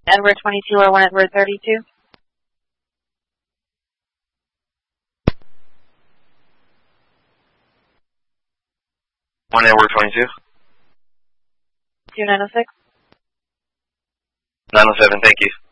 Edward 22 or 1 Edward 32? One Edward 22. 2906? 907, thank you.